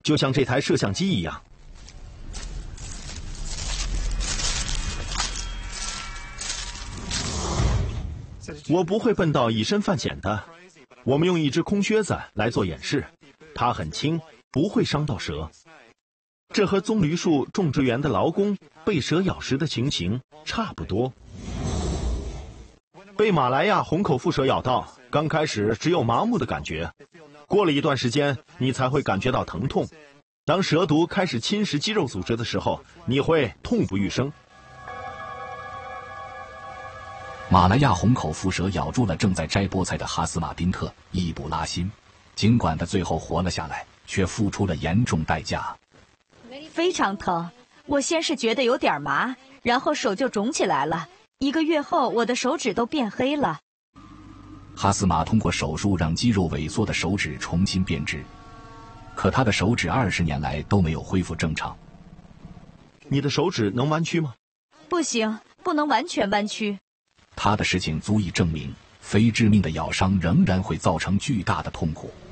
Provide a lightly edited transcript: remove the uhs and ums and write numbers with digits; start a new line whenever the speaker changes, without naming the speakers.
就像这台摄像机一样。我不会笨到以身犯险的。我们用一只空靴子来做演示，它很轻，不会伤到蛇。这和棕榈树种植园的劳工被蛇咬时的情形差不多。被马来亚红口腹蛇咬到，刚开始只有麻木的感觉，过了一段时间，你才会感觉到疼痛。当蛇毒开始侵蚀肌肉组织的时候，你会痛不欲生。
马来亚红口腹蛇咬住了正在摘菠菜的哈斯马丁特，一补拉辛。尽管他最后活了下来，却付出了严重代价。
非常疼，我先是觉得有点麻，然后手就肿起来了。1个月后，我的手指都变黑了。
哈斯马通过手术让肌肉萎缩的手指重新变直，可他的手指20年来都没有恢复正常。
你的手指能弯曲吗？
不行，不能完全弯曲。
他的事情足以证明，非致命的咬伤仍然会造成巨大的痛苦。